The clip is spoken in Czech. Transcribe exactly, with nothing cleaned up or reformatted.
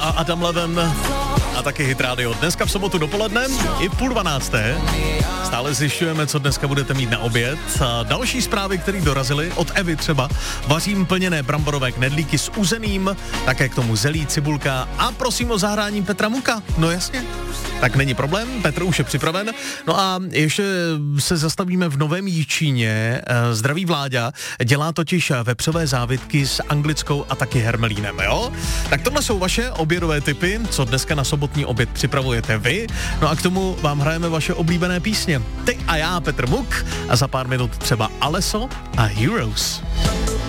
a Adam Levin a taky Hit Radio. Dneska v sobotu dopoledne i v půl dvanácté. Stále zjišťujeme, co dneska budete mít na oběd. A další zprávy, které dorazily, od Evy třeba. Vařím plněné bramborové knedlíky s uzeným, také k tomu zelí, cibulka a prosím o zahrání Petra Muka. No jasně. Tak není problém, Petr už je připraven. No a ještě se zastavíme v Novém Jičíně. Zdraví Vláďa, dělá totiž vepřové závitky s anglickou a taky hermelínem, jo? Tak tohle jsou vaše obědové tipy, co dneska na sobotní oběd připravujete vy. No a k tomu vám hrajeme vaše oblíbené písně. Ty a já, Petr Muk, a za pár minut třeba Alesso a Heroes.